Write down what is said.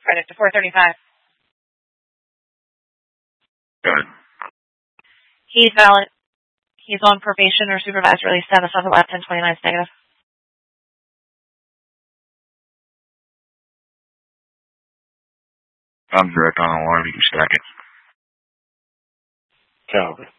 credit to 435. Good. He's valid. He's on probation or supervised release status of 1029 is negative. I'm direct on alarm. You can stack it. Calvin.